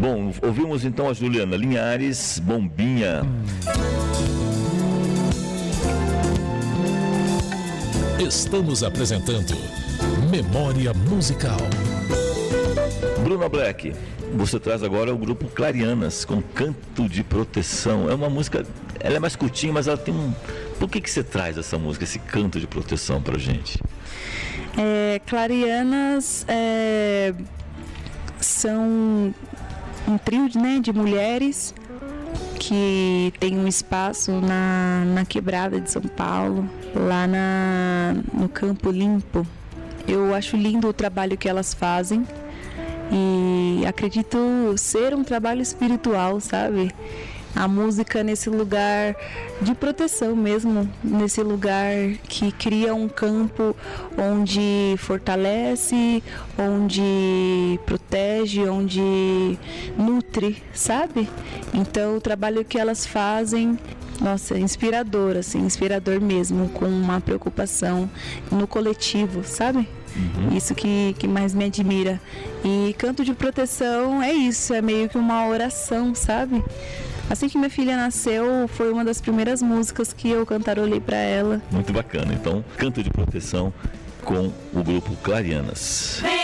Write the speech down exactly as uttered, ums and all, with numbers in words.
Bom, ouvimos então a Juliana Linhares, Bombinha. Estamos apresentando Memória Musical. Bruna Black, você traz agora o grupo Clarianas com Canto de Proteção. É uma música, ela é mais curtinha, mas ela tem um... Por que que você traz essa música, esse Canto de Proteção pra gente? É, Clarianas é, são um trio, né, de mulheres que tem um espaço na, na Quebrada de São Paulo, lá na, no Campo Limpo. Eu acho lindo o trabalho que elas fazem e acredito ser um trabalho espiritual, sabe? A música nesse lugar de proteção mesmo, nesse lugar que cria um campo onde fortalece, onde protege, onde nutre, sabe? Então o trabalho que elas fazem, nossa, é inspirador, assim, inspirador mesmo, com uma preocupação no coletivo, sabe? Uhum. Isso que, que mais me admira. E Canto de Proteção é isso, é meio que uma oração, sabe? Assim que minha filha nasceu, foi uma das primeiras músicas que eu cantarolei pra ela. Muito bacana. Então, Canto de Proteção com o grupo Clarianas.